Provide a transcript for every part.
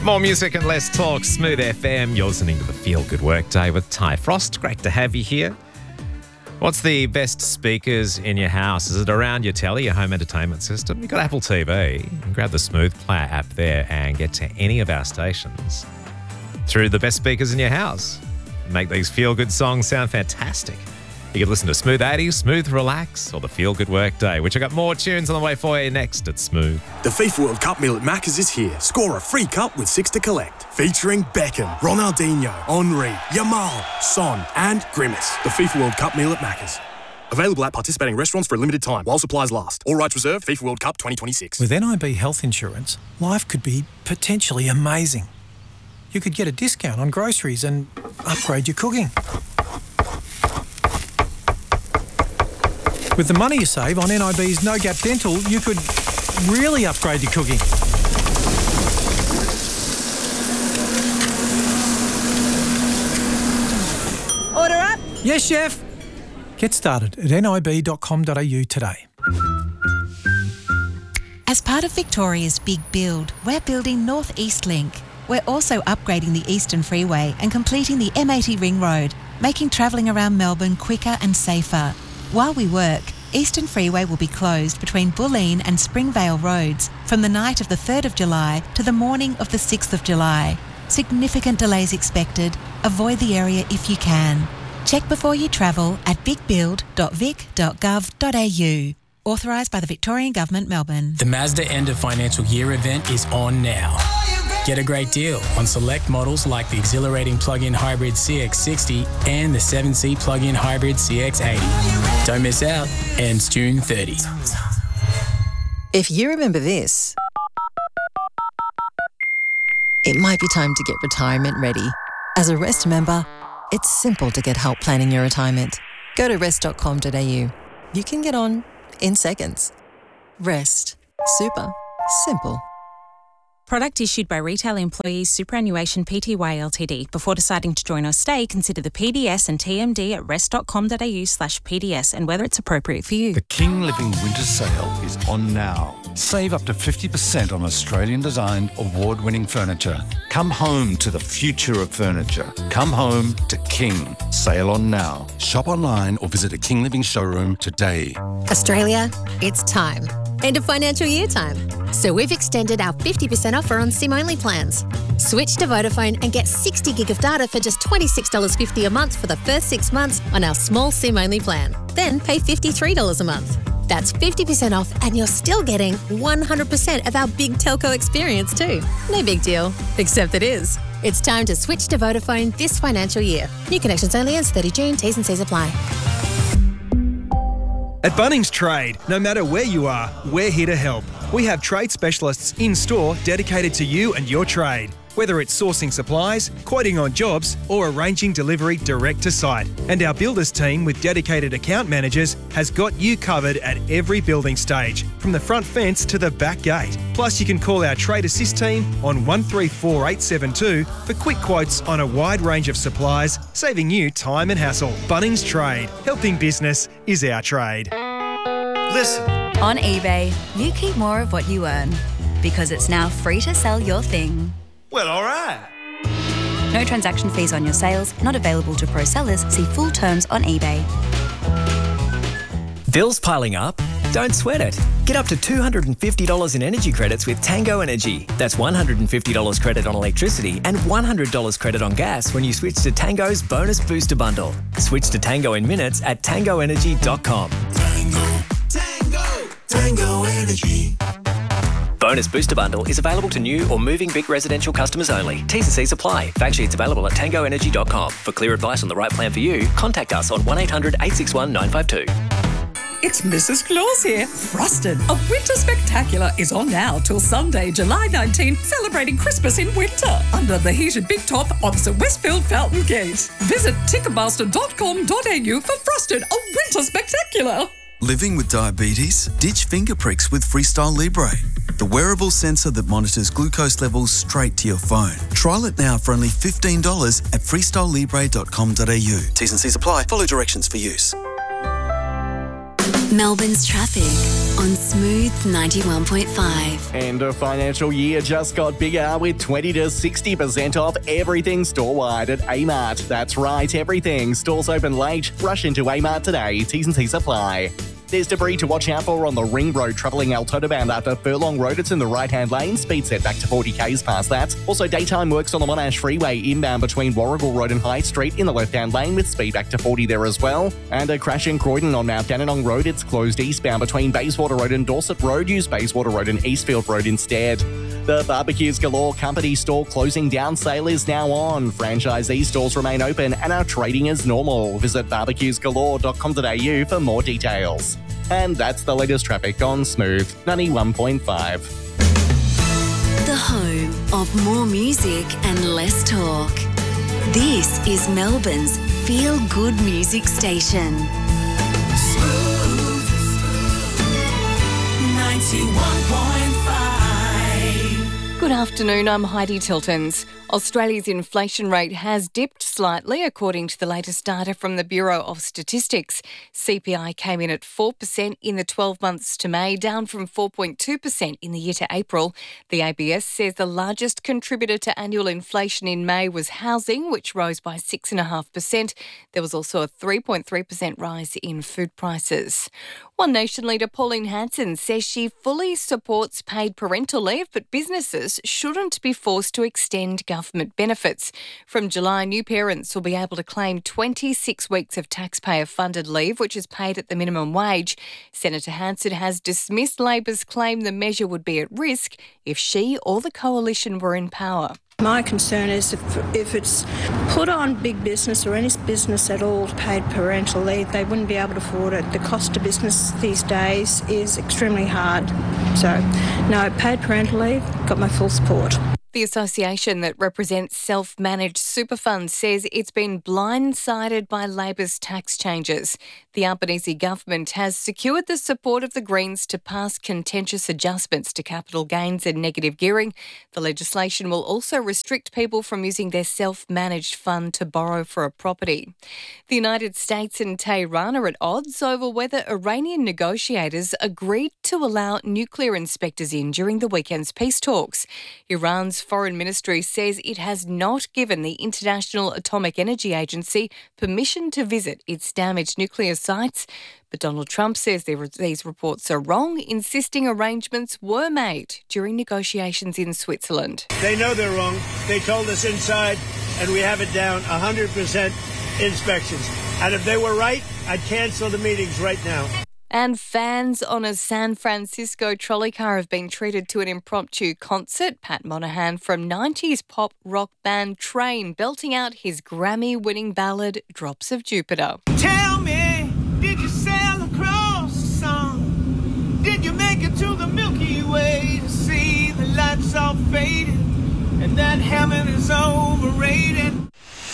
More music and less talk. Smooth FM. You're listening to the Feel Good Workday with Ty Frost. Great to have you here. What's the best speakers in your house? Is it around your telly, your home entertainment system? You've got Apple TV. You can grab the Smooth Player app there and get to any of our stations through the best speakers in your house. Make these feel-good songs sound fantastic. You can listen to Smooth 80s, Smooth Relax, or the Feel Good Workday, which I got more tunes on the way for you next at Smooth. The FIFA World Cup meal at Macca's is here. Score a free cup with 6 to collect. Featuring Beckham, Ronaldinho, Henry, Yamal, Son, and Grimace. The FIFA World Cup meal at Macca's. Available at participating restaurants for a limited time while supplies last. All rights reserved. FIFA World Cup 2026. With NIB Health Insurance, life could be potentially amazing. You could get a discount on groceries and upgrade your cooking. With the money you save on NIB's No Gap Dental, you could really upgrade your cooking. Order up? Yes, chef. Get started at nib.com.au today. As part of Victoria's Big Build, we're building North East Link. We're also upgrading the Eastern Freeway and completing the M80 Ring Road, making travelling around Melbourne quicker and safer. While we work, Eastern Freeway will be closed between Bulleen and Springvale Roads from the night of the 3rd of July to the morning of the 6th of July. Significant delays expected. Avoid the area if you can. Check before you travel at bigbuild.vic.gov.au. Authorised by the Victorian Government, Melbourne. The Mazda End of Financial Year event is on now. Get a great deal on select models like the exhilarating plug-in hybrid CX-60 and the 7-seat plug-in hybrid CX-80. Don't miss out. Ends June 30. If you remember this, it might be time to get retirement ready. As a Rest member, it's simple to get help planning your retirement. Go to rest.com.au. You can get on in seconds. Rest. Super simple. Product issued by Retail Employees Superannuation Pty Ltd. Before deciding to join or stay, consider the PDS and TMD at rest.com.au/PDS and whether it's appropriate for you. The King Living Winter Sale is on now. Save up to 50% on Australian-designed, award-winning furniture. Come home to the future of furniture. Come home to King. Sale on now. Shop online or visit a King Living showroom today. Australia, it's time. End of financial year time. So we've extended our 50% offer on SIM-only plans. Switch to Vodafone and get 60 gig of data for just $26.50 a month for the first 6 months on our small SIM-only plan. Then pay $53 a month. That's 50% off and you're still getting 100% of our big telco experience too. No big deal, except it is. It's time to switch to Vodafone this financial year. New connections only ends 30 June. T's and C's apply. At Bunnings Trade, no matter where you are, we're here to help. We have trade specialists in-store dedicated to you and your trade. Whether it's sourcing supplies, quoting on jobs, or arranging delivery direct to site. And our builders team with dedicated account managers has got you covered at every building stage, from the front fence to the back gate. Plus, you can call our Trade Assist team on 134872 for quick quotes on a wide range of supplies, saving you time and hassle. Bunnings Trade. Helping business is our trade. Listen. On eBay, you keep more of what you earn because it's now free to sell your thing. Well, all right. No transaction fees on your sales, not available to pro sellers. See full terms on eBay. Bills piling up? Don't sweat it. Get up to $250 in energy credits with Tango Energy. That's $150 credit on electricity and $100 credit on gas when you switch to Tango's Bonus Booster Bundle. Switch to Tango in minutes at tangoenergy.com. Tango Energy. Bonus Booster Bundle is available to new or moving big residential customers only. T's and C's apply. Fact sheets available at tangoenergy.com. For clear advice on the right plan for you, contact us on 1800 861 952. It's Mrs. Claus here. Frosted, a winter spectacular, is on now till Sunday, July 19, celebrating Christmas in winter under the heated big top opposite Westfield Fountain Gate. Visit ticketmaster.com.au for Frosted, a winter spectacular. Living with diabetes? Ditch finger pricks with Freestyle Libre, the wearable sensor that monitors glucose levels straight to your phone. Trial it now for only $15 at freestylelibre.com.au. T's and C's apply. Follow directions for use. Melbourne's traffic on Smooth 91.5. End of financial year just got bigger with 20 to 60% off everything store-wide at Amart. That's right, everything. Stores open late. Rush into Amart today. T's and C's apply. There's debris to watch out for on the Ring Road travelling Altona bound after Furlong Road. It's in the right-hand lane. Speed set back to 40 k's past that. Also, daytime works on the Monash Freeway inbound between Warrigal Road and High Street in the left-hand lane with speed back to 40 there as well. And a crash in Croydon on Mount Dandenong Road. It's closed eastbound between Bayswater Road and Dorset Road. Use Bayswater Road and Eastfield Road instead. The Barbecues Galore Company store closing down sale is now on. Franchisee stores remain open and are trading as normal. Visit barbecuesgalore.com.au for more details. And that's the latest traffic on Smooth 91.5. The home of more music and less talk. This is Melbourne's feel-good music station. Smooth 91.5. Good afternoon, I'm Heidi Tiltons. Australia's inflation rate has dipped slightly according to the latest data from the Bureau of Statistics. CPI came in at 4% in the 12 months to May, down from 4.2% in the year to April. The ABS says the largest contributor to annual inflation in May was housing, which rose by 6.5%. There was also a 3.3% rise in food prices. One Nation leader, Pauline Hanson, says she fully supports paid parental leave, but businesses shouldn't be forced to extend government benefits. From July, new parents will be able to claim 26 weeks of taxpayer-funded leave, which is paid at the minimum wage. Senator Hanson has dismissed Labor's claim the measure would be at risk if she or the coalition were in power. My concern is if it's put on big business or any business at all paid parental leave, they wouldn't be able to afford it. The cost of business these days is extremely hard. So, no, paid parental leave, got my full support. The association that represents self-managed super funds says it's been blindsided by Labor's tax changes. The Albanese government has secured the support of the Greens to pass contentious adjustments to capital gains and negative gearing. The legislation will also restrict people from using their self-managed fund to borrow for a property. The United States and Tehran are at odds over whether Iranian negotiators agreed to allow nuclear inspectors in during the weekend's peace talks. Iran's Foreign Ministry says it has not given the International Atomic Energy Agency permission to visit its damaged nuclear sites. But Donald Trump says these reports are wrong, insisting arrangements were made during negotiations in Switzerland. They know they're wrong. They told us inside, and we have it down 100% inspections. And if they were right, I'd cancel the meetings right now. And fans on a San Francisco trolley car have been treated to an impromptu concert. Pat Monahan from 90s pop rock band Train belting out his Grammy-winning ballad Drops of Jupiter. Tell me, did you sail across the sun? Did you make it to the Milky Way to see the lights all faded and that heaven is overrated?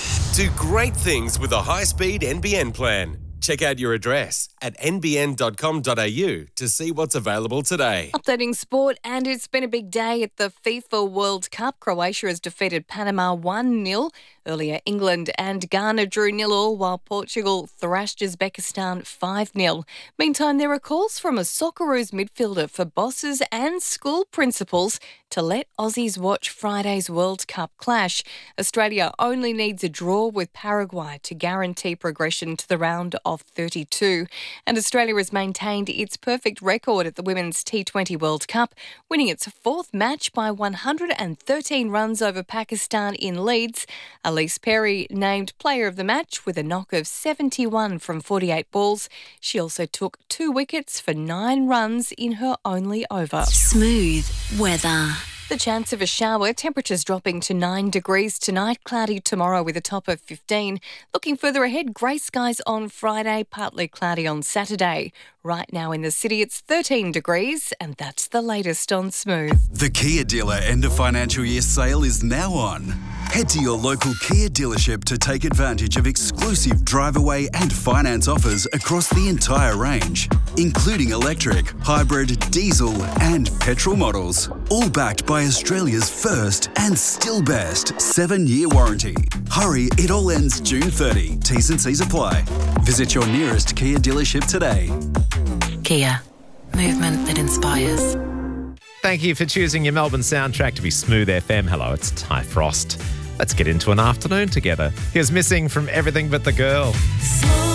Do great things with a high-speed NBN plan. Check out your address at nbn.com.au to see what's available today. Updating sport, and it's been a big day at the FIFA World Cup. Croatia has defeated Panama 1-0. Earlier, England and Ghana drew 0-0, while Portugal thrashed Uzbekistan 5-0. Meantime, there are calls from a Socceroos midfielder for bosses and school principals to let Aussies watch Friday's World Cup clash. Australia only needs a draw with Paraguay to guarantee progression to the round of 32. And Australia has maintained its perfect record at the Women's T20 World Cup, winning its fourth match by 113 runs over Pakistan in Leeds. Elise Perry named player of the match with a knock of 71 from 48 balls. She also took 2 wickets for 9 runs in her only over. Smooth weather. The chance of a shower, temperatures dropping to 9 degrees tonight, cloudy tomorrow with a top of 15. Looking further ahead, grey skies on Friday, partly cloudy on Saturday. Right now in the city, it's 13 degrees, and that's the latest on Smooth. The Kia dealer end of financial year sale is now on. Head to your local Kia dealership to take advantage of exclusive drive-away and finance offers across the entire range, including electric, hybrid, diesel and petrol models, all backed by Australia's first and still best 7-year warranty. Hurry, it all ends June 30. T's and C's apply. Visit your nearest Kia dealership today. Kia. Movement that inspires. Thank you for choosing your Melbourne soundtrack to be Smooth FM. Hello, it's Ty Frost. Let's get into an afternoon together. Here's Missing from Everything But the Girl.